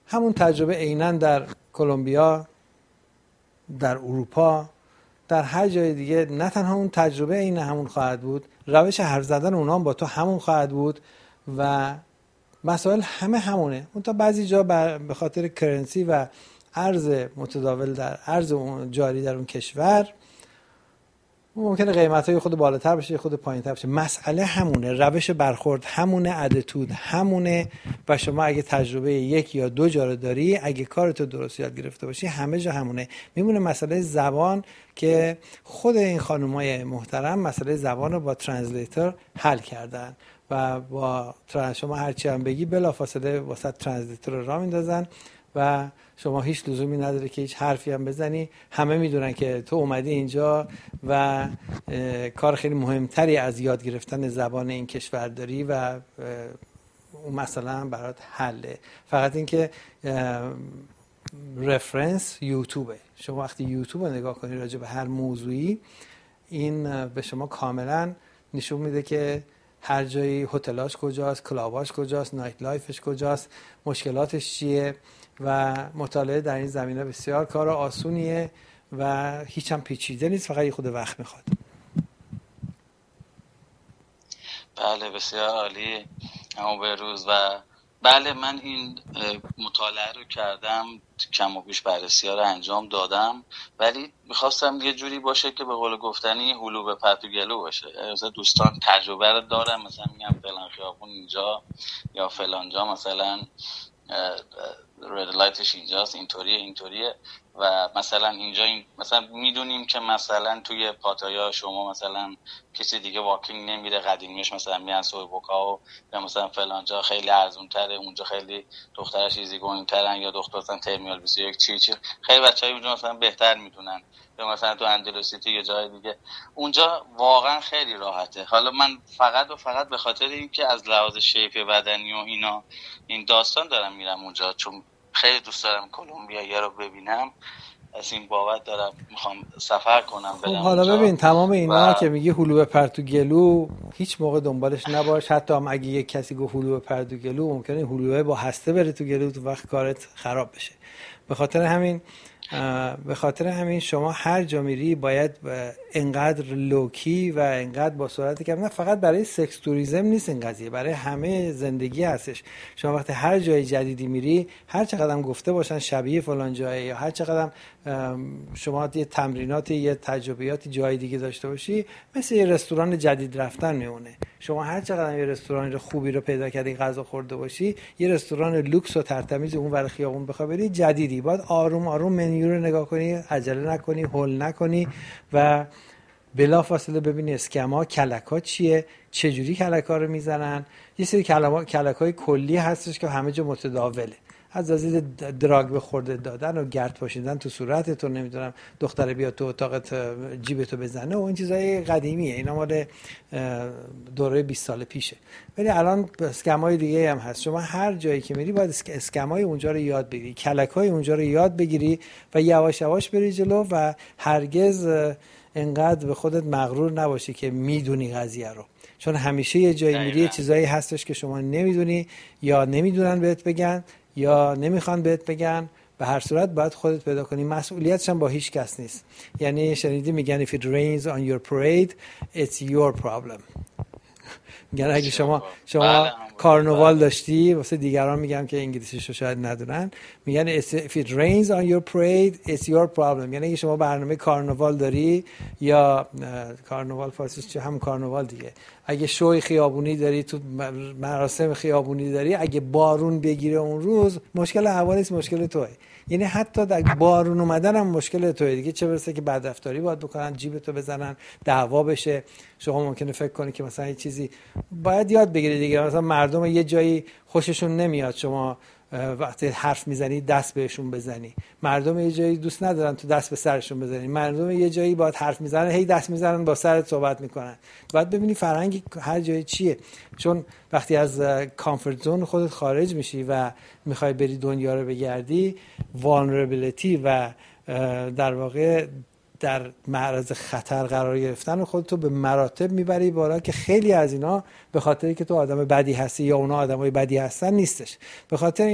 همون تجربه عیناً در کلمبیا، در اروپا، در هر جای دیگه نه تنها اون تجربه عین همون خواهد بود، روش حرف زدن اونها با تو همون خواهد بود و مسائل همونه. اون تا بعضی جا به خاطر کرنسی و ارز متداول در ارز جاری در اون کشور ممکنه قیمت‌های خود بالاتر بشه خود پایین‌تر بشه. مسئله همونه، روش برخورد همونه، اتیتود همونه و شما اگه تجربه یک یا دو جا رو داری، اگه کارتو درست یاد گرفته باشی، همه جا همونه. میمونه مسئله زبان که خود این خانمای محترم مسئله زبان رو با ترنسلیتور حل کردن و با شما هرچی هم بگی بلافاصله واسه ترنسلیتور رو راه میندازن و شما هیچ لزومی نداره که هیچ حرفی هم بزنی. همه میدونن که تو اومدی اینجا و کار خیلی مهمتری از یاد گرفتن زبان این کشور داری و اون مثلا برات حله. فقط این که رفرنس یوتیوبه. شما وقتی یوتیوب رو نگاه کنی راجع به هر موضوعی، این به شما کاملا نشون میده که هر جایی هتلاش کجاست، کلاباش کجاست، نایت لایفش کجاست، مشکلاتش چیه و مطالعه در این زمینه بسیار کار آسونیه و هیچ هم پیچیده نیست، فقط یه خود وقت میخواد. بله بسیار عالی همون بهروز. و بله من این مطالعه رو کردم، کم و بیش بررسی ها رو انجام دادم، ولی میخواستم یه جوری باشه که به قول گفتنی هلو به پتو گلو باشه. مثلا دوستان تجربه رو دارم، مثلا میگم فلان خیابون اینجا یا فلان جا مثلا رد لایتش اینجاست، اینطوریه و مثلا اینجا مثلا میدونیم که مثلا توی پاتایا شما مثلا کسی دیگه واکینگ نمیره، قدیمیش مثلا میان سوی بوکاو یا مثلا فلان جا خیلی ارزون تره، اونجا خیلی دخترش ایزی گوینگ ترن یا دختر مثلا ترمینال 21 چی خیلی بچهای اونجا مثلا بهتر میدونن، یا مثلا تو اندلوسیتی یا جای دیگه اونجا واقعا خیلی راحته. حالا من فقط به خاطر اینکه از لحاظ شیپ بدنی و اینا این داستان دارم میرم اونجا، چون خیلی دوست دارم کلمبیا رو ببینم، از این بابت دارم میخوام سفر کنم برم. حالا ببین تمام اینا که میگی هلو به پرتو گلو هیچ موقع دنبالش نباش. حتی هم اگه یک کسی گفت هلو به پرتو گلو، ممکنه هلوه با هسته بره تو گلو، تو وقت کارت خراب بشه. به خاطر همین شما هر جا میری باید انقدر لوکی و انقدر با سرعت کم، نه فقط برای سکس توریسم نیست این قضیه، برای همه زندگی هستش. شما وقتی هر جای جدیدی میری، هر چقدر گفته باشن شبیه فلان جایه یا هر چقدر شما یه تمرینات یه تجربیات جای دیگه داشته باشی، مثل یه رستوران جدید رفتن میمونه. شما هر چقدر یه رستوران خوبی رو پیدا کردی غذا خورده باشی، یه رستوران لوکس و ترتمیز اون ور خیابون بخوای بری جدیدی، باید آروم آروم منیو رو نگاه کنی، عجله نکنی، هول نکنی و بلافاصله ببینی اسکما کلکا چیه، چه جوری کلکا رو میزنن. یه سری کلکای کلی هستش که همه جا متداوله، از دراگ به خورده دادن و گرد پاشیدن تو صورتت و نمیدونم دختر بیا تو اتاقت جیبتو بزنه و این چیزای قدیمیه، اینا مال دوره 20 سال پیشه. ولی الان اسکمای دیگه هم هست. شما هر جایی که میری باید اسکمای اونجا رو یاد بگیری، کلکای اونجا رو یاد بگیری و یواش یواش بری جلو و هرگز انقدر به خودت مغرور نباشی که میدونی قضیه رو، چون همیشه یه جایی میری چیزایی هستش که شما نمیدونی یا نمیدونن بهت بگن یا نمیخوان بهت بگن. به هر صورت باید خودت پیدا کنی. مسئولیتش هم با هیچ کس نیست. یعنی شنیدی میگن if it rains on your parade it's your problem. میگن اگه شما کارناوال داشتی، واسه دیگران میگم که انگلیسیشو شاید ندونن، میگن if it rains on your parade it's your problem. یعنی اگه شما برنامه کارناوال داری یا کارناوال فارسیش چه، هم کارناوال دیگه، اگه شوی خیابونی داری، تو مراسم خیابونی داری، اگه بارون بگیره اون روز، مشکل هوا نیست، مشکل توئه. یعنی حتی در بارون اومدن هم مشکل توئه دیگه، چه برسه که بدرفتاری باید بکنن، جیبتو بزنن، دعوا بشه. شما ممکنه فکر کنی که مثلا یه چیزی باید یاد بگیری دیگه، مثلا مردم یه جایی خوششون نمیاد شما وقتی حرف میزنی دست بهشون بزنی، مردم یه جایی دوست ندارن تو دست به سرشون بزنی، مردم یه جایی باید حرف میزنن هی دست میزنن با سرت صحبت میکنن. باید ببینی فرهنگ هر جایی چیه، چون وقتی از کامفورت زون خودت خارج میشی و میخوای بری دنیا رو بگردی، vulnerability و در واقع در معرض خطر قرار گرفتن خودتو به مراتب میبری بالا که خیلی از اینا به خاطری که تو آدم بدی هستی یا اونا آدمای بدی هستن نیستش. به خاطر